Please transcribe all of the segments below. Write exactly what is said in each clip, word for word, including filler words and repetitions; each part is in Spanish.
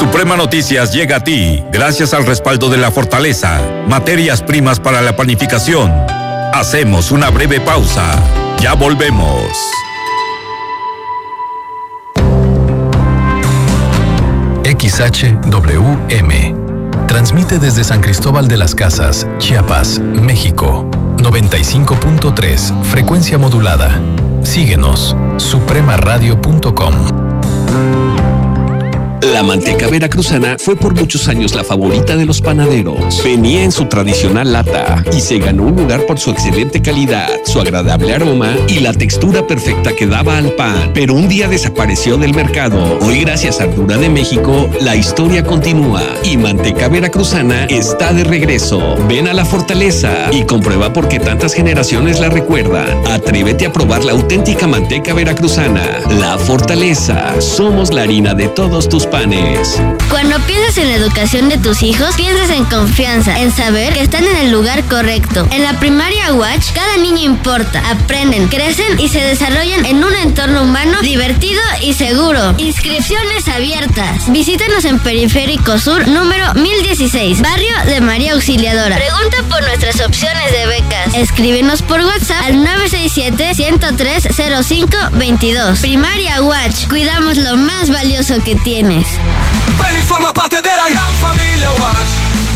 Suprema Noticias llega a ti gracias al respaldo de La Fortaleza, materias primas para la panificación. Hacemos una breve pausa. Ya volvemos. X H W M transmite desde San Cristóbal de las Casas, Chiapas, México. noventa y cinco punto tres, frecuencia modulada. Síguenos, suprema radio punto com. La manteca veracruzana fue por muchos años la favorita de los panaderos. Venía en su tradicional lata y se ganó un lugar por su excelente calidad, su agradable aroma y la textura perfecta que daba al pan. Pero un día desapareció del mercado. Hoy, gracias a Ardura de México, la historia continúa y Manteca Veracruzana está de regreso. Ven a La Fortaleza y comprueba por qué tantas generaciones la recuerdan. Atrévete a probar la auténtica manteca veracruzana. La Fortaleza. Somos la harina de todos tus panes. Cuando piensas en la educación de tus hijos, piensas en confianza, en saber que están en el lugar correcto. En la primaria Watch, cada niño importa, aprenden, crecen y se desarrollan en un entorno humano, divertido y seguro. Inscripciones abiertas. Visítanos en Periférico Sur, número mil dieciséis, barrio de María Auxiliadora. Pregunta por nuestras opciones de becas. Escríbenos por WhatsApp al nueve seis siete, uno cero tres, cero cinco dos dos. Primaria Watch, cuidamos lo más valioso que tienes. Ven y forma parte de la gran familia Watch.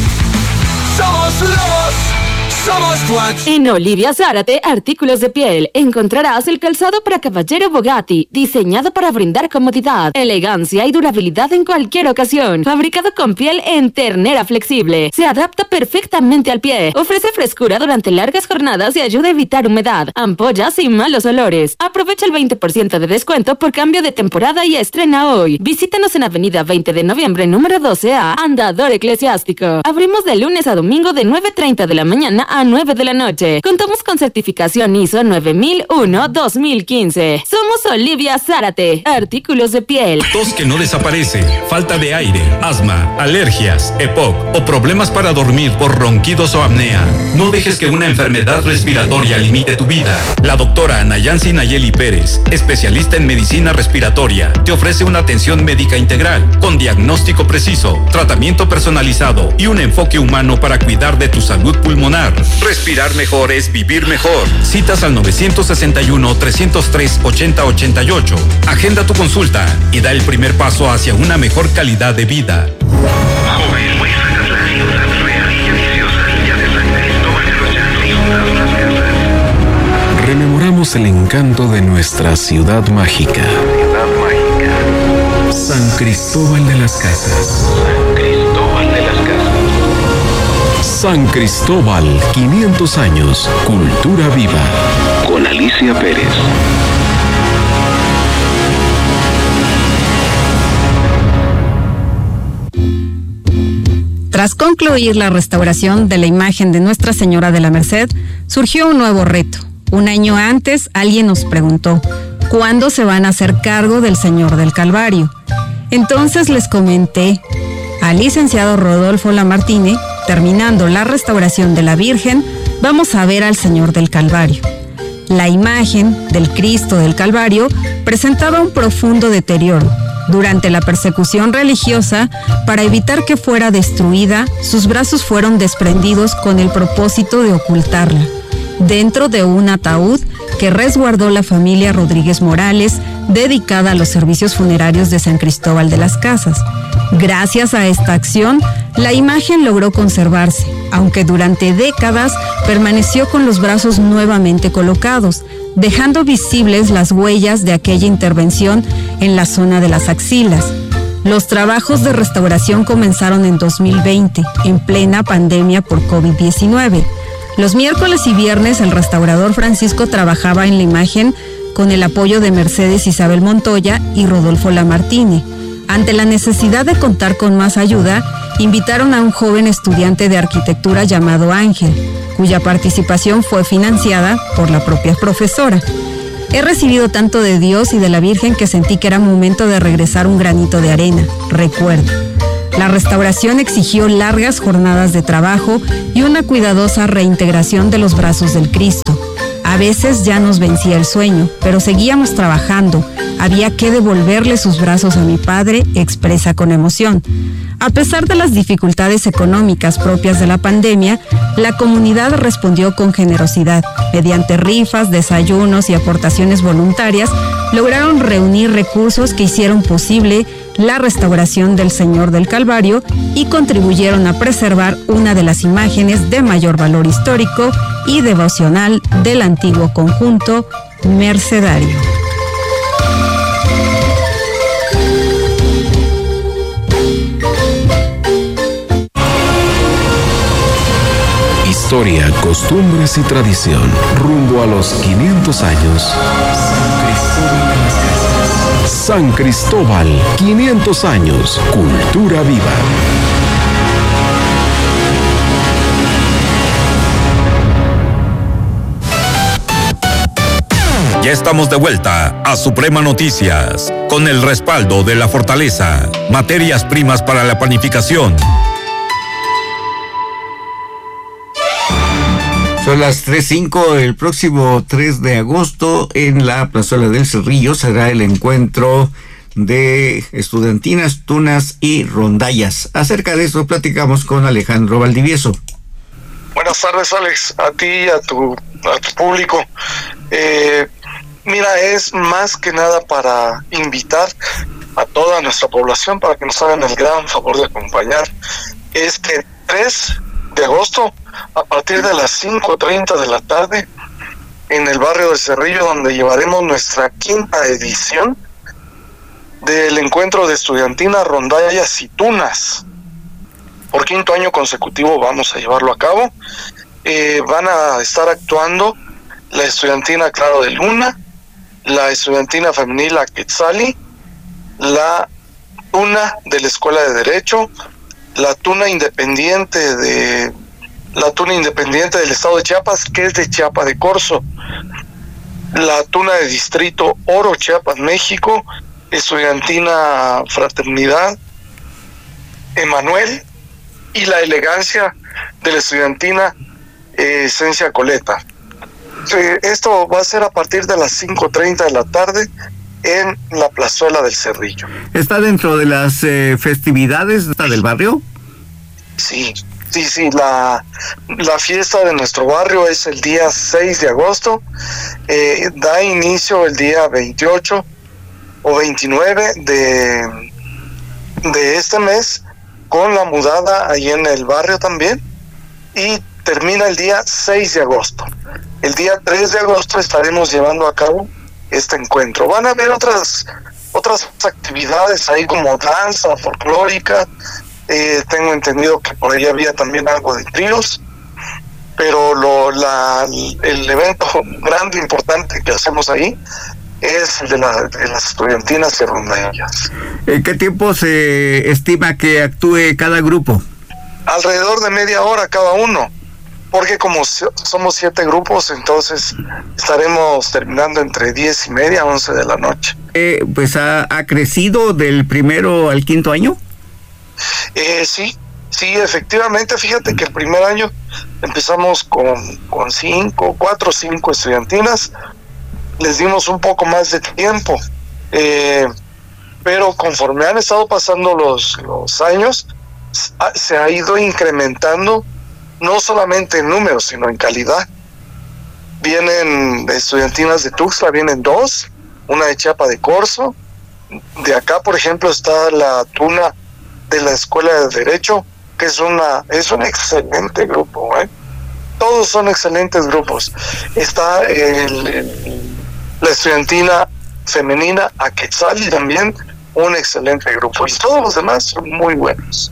Somos lobos, somos Watch. En Olivia Zárate, artículos de piel, encontrarás el calzado para caballero Bugatti, diseñado para brindar comodidad, elegancia y durabilidad en cualquier ocasión. Fabricado con piel en ternera flexible, se adapta perfectamente al pie, ofrece frescura durante largas jornadas y ayuda a evitar humedad, ampollas y malos olores. Aprovecha el veinte por ciento de descuento por cambio de temporada y estrena hoy. Visítanos en Avenida veinte de noviembre, número doce A, Andador Eclesiástico. Abrimos de lunes a domingo de nueve treinta de la mañana a nueve de la noche. Contamos con certificación I S O nueve mil uno dos mil quince. Somos Olivia Zárate, artículos de piel. Tos que no desaparece, falta de aire, asma, alergias, E P O C o problemas para dormir por ronquidos o apnea. No dejes que una enfermedad respiratoria limite tu vida. La doctora Anayansi Nayeli Pérez, especialista en medicina respiratoria, te ofrece una atención médica integral con diagnóstico preciso, tratamiento personalizado y un enfoque humano para cuidar de tu salud pulmonar. Respirar mejor es vivir mejor. Citas al nueve seis uno, tres cero tres, ocho cero ocho ocho. Agenda tu consulta y da el primer paso hacia una mejor calidad de vida. Joven, muéstranos la ciudad real y deliciosa ya de San Cristóbal de los Llanos y juntas las casas. Rememoramos el encanto de nuestra ciudad mágica. Ciudad mágica. San Cristóbal de las Casas. San Cristóbal de las Casas. San Cristóbal, quinientos años, cultura viva. Con Alicia Pérez. Tras concluir la restauración de la imagen de Nuestra Señora de la Merced, surgió un nuevo reto. Un año antes, alguien nos preguntó, ¿cuándo se van a hacer cargo del Señor del Calvario? Entonces les comenté al licenciado Rodolfo Lamartine, terminando la restauración de la Virgen, vamos a ver al Señor del Calvario. La imagen del Cristo del Calvario presentaba un profundo deterioro. Durante la persecución religiosa, para evitar que fuera destruida, sus brazos fueron desprendidos con el propósito de ocultarla, dentro de un ataúd que resguardó la familia Rodríguez Morales, dedicada a los servicios funerarios de San Cristóbal de las Casas. Gracias a esta acción, la imagen logró conservarse, aunque durante décadas permaneció con los brazos nuevamente colocados, dejando visibles las huellas de aquella intervención en la zona de las axilas. Los trabajos de restauración comenzaron en dos mil veinte, en plena pandemia por COVID diecinueve. Los miércoles y viernes el restaurador Francisco trabajaba en la imagen con el apoyo de Mercedes Isabel Montoya y Rodolfo Lamartine. Ante la necesidad de contar con más ayuda, invitaron a un joven estudiante de arquitectura llamado Ángel, cuya participación fue financiada por la propia profesora. He recibido tanto de Dios y de la Virgen que sentí que era momento de regresar un granito de arena, recuerdo. La restauración exigió largas jornadas de trabajo y una cuidadosa reintegración de los brazos del Cristo. A veces ya nos vencía el sueño, pero seguíamos trabajando. Había que devolverle sus brazos a mi padre, expresa con emoción. A pesar de las dificultades económicas propias de la pandemia, la comunidad respondió con generosidad. Mediante rifas, desayunos y aportaciones voluntarias, lograron reunir recursos que hicieron posible la restauración del Señor del Calvario y contribuyeron a preservar una de las imágenes de mayor valor histórico y devocional del antiguo conjunto mercedario. Historia, costumbres y tradición. Rumbo a los quinientos años. San Cristóbal, quinientos años. Cultura viva. Ya estamos de vuelta a Suprema Noticias, con el respaldo de La Fortaleza, materias primas para la panificación. Son las tres cinco. El próximo tres de agosto en la Plazuela del Cerrillo será el encuentro de estudiantinas, tunas y rondallas. Acerca de eso platicamos con Alejandro Valdivieso. Buenas tardes, Alex, a ti y a tu, a tu público. Eh, mira, es más que nada para invitar a toda nuestra población para que nos hagan el gran favor de acompañar este tres de agosto a partir de las cinco treinta de la tarde en el barrio de Cerrillo, donde llevaremos nuestra quinta edición del encuentro de estudiantina, rondallas y tunas. Por quinto año consecutivo vamos a llevarlo a cabo. Eh, van a estar actuando la estudiantina Claro de Luna, la estudiantina femenil La Quetzali, la tuna de la Escuela de Derecho, la tuna independiente de la tuna independiente del estado de Chiapas, que es de Chiapa de Corzo, la tuna de distrito Oro, Chiapas, México, estudiantina Fraternidad Emanuel, y la elegancia de la estudiantina eh, Esencia Coleta. Eh, esto va a ser a partir de las cinco treinta de la tarde en la Plazuela del Cerrillo. ¿Está dentro de las eh, festividades del barrio? Sí, sí, sí, la, la fiesta de nuestro barrio es el día seis de agosto, eh, da inicio el día veintiocho o veintinueve de, de este mes, con la mudada ahí en el barrio también, y termina el día seis de agosto. El día tres de agosto estaremos llevando a cabo este encuentro. Van a haber otras otras actividades ahí como danza folclórica, eh, tengo entendido que por ahí había también algo de tríos, pero lo, la, el evento grande, importante que hacemos ahí es el de, la, de las estudiantinas y rondallas. ¿En qué tiempo se estima que actúe cada grupo? Alrededor de media hora cada uno, porque como somos siete grupos, entonces estaremos terminando entre diez y media, once de la noche. Eh, pues ha, ha crecido del primero al quinto año. Eh, sí, sí, efectivamente. Fíjate que el primer año empezamos con, con cinco, cuatro o cinco estudiantinas, les dimos un poco más de tiempo, eh, pero conforme han estado pasando los, los años, se ha ido incrementando, no solamente en números, sino en calidad. Vienen estudiantinas de Tuxtla, vienen dos, una de Chiapa de Corzo. De acá, por ejemplo, está la tuna de la Escuela de Derecho, que es una es un excelente grupo, ¿eh? Todos son excelentes grupos. Está el, el, la estudiantina femenina Aquetzali también, un excelente grupo. Y todos los demás son muy buenos.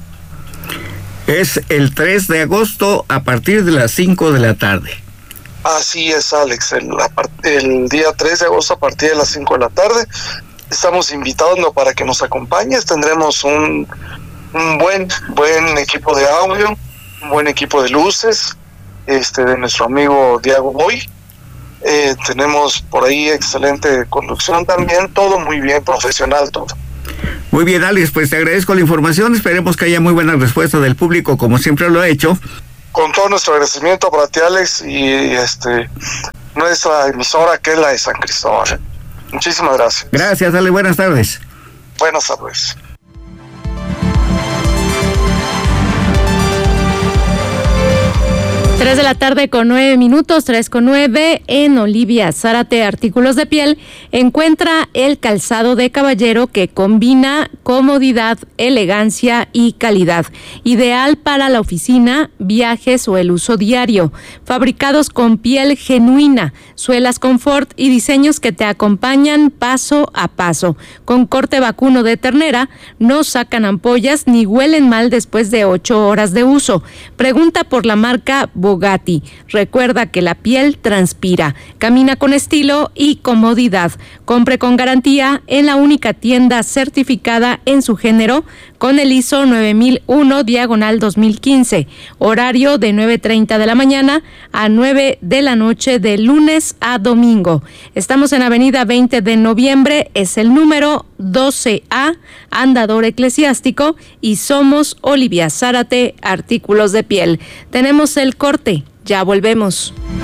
Es el tres de agosto a partir de las cinco de la tarde. Así es, Alex, el, el día tres de agosto a partir de las cinco de la tarde. Estamos invitando para que nos acompañes. Tendremos un, un buen buen equipo de audio, un buen equipo de luces, este de nuestro amigo Diego Boy. Eh, tenemos por ahí excelente conducción también, todo muy bien, profesional todo. Muy bien, Alex, pues te agradezco la información. Esperemos que haya muy buena respuesta del público, como siempre lo ha hecho. Con todo nuestro agradecimiento para ti, Alex, y este nuestra emisora, que es la de San Cristóbal. Muchísimas gracias. Gracias, Ale, buenas tardes. Buenas tardes. Tres de la tarde con nueve minutos, tres con nueve, en Olivia Zárate Artículos de Piel, encuentra el calzado de caballero que combina comodidad, elegancia y calidad, ideal para la oficina, viajes o el uso diario, fabricados con piel genuina, suelas confort y diseños que te acompañan paso a paso, con corte vacuno de ternera, no sacan ampollas ni huelen mal después de ocho horas de uso. Pregunta por la marca Bogatti. Recuerda que la piel transpira, camina con estilo y comodidad. Compre con garantía en la única tienda certificada en su género con el I S O nueve mil uno diagonal dos mil quince. Horario de nueve treinta de la mañana a nueve de la noche de lunes a domingo. Estamos en Avenida veinte de noviembre, es el número doce A, Andador Eclesiástico, y somos Olivia Zárate Artículos de Piel. Tenemos el corte, ya volvemos.